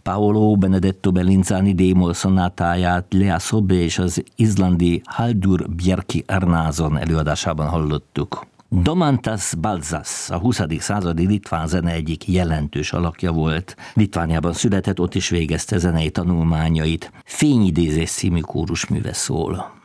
Paolo Benedetto Bellinzani d-moll szonátáját Lea Sobé és az izlandi Haldur Bjerki Arnason előadásában hallottuk. Domantas Balzas a 20. századi litván zene egyik jelentős alakja volt. Litvániában született, ott is végezte zenei tanulmányait. Fényidézés című kórusműve szól.